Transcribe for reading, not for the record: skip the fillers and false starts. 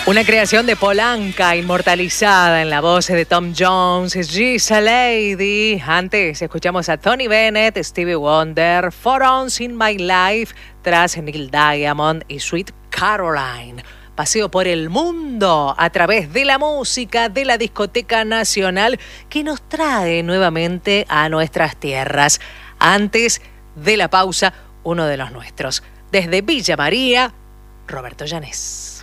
Una creación de Paul Anka, inmortalizada en la voz de Tom Jones, She's a Lady. Antes escuchamos a Tony Bennett, Stevie Wonder, For Once in My Life, tras Neil Diamond y Sweet Caroline. Paseo por el mundo a través de la música de la Discoteca Nacional que nos trae nuevamente a nuestras tierras. Antes de la pausa, uno de los nuestros. Desde Villa María, Roberto Llanés.